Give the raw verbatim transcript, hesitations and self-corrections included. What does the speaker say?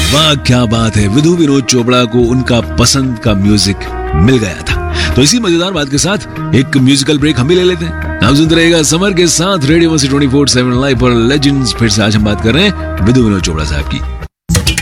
वाह क्या बात है, विधु विनोद चोपड़ा को उनका पसंद का म्यूजिक मिल गया था। तो इसी मजेदार बात के साथ एक म्यूजिकल ब्रेक हम भी ले लेते हैं। आप सुनते रहेगा समर के साथ radio twenty four seven live पर लेजेंड्स। फिर से आज हम बात कर रहे हैं विधु विनोद चोपड़ा साहब की।